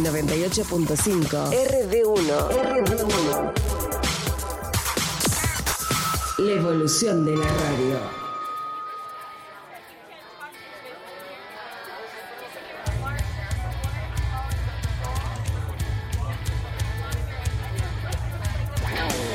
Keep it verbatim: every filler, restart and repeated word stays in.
noventa y ocho punto cinco R D uno. R D uno. La evolución de la radio.